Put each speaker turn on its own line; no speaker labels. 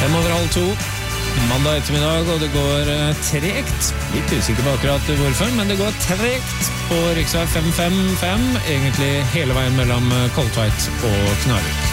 2:05. Mandag ettermiddag, og det går tregt. Litt usikker på akkurat hvorfor, men det går tregt på riksvei 555, egentlig hele veien mellom Kolltveit og Knarvik.